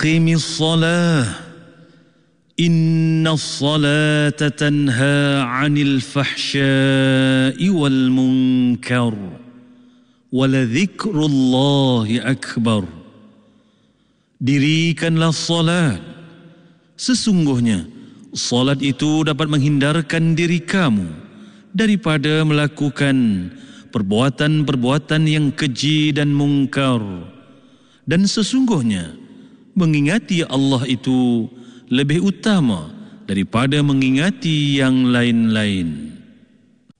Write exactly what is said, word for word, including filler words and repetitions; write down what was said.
Aqimis salah Inna salata tanha 'anil fahsya'i wal munkar Waladhikrullahi akbar. Dirikanlah salat. Sesungguhnya salat itu dapat menghindarkan diri kamu daripada melakukan perbuatan-perbuatan yang keji dan mungkar. Dan sesungguhnya mengingati Allah itu lebih utama daripada mengingati yang lain-lain.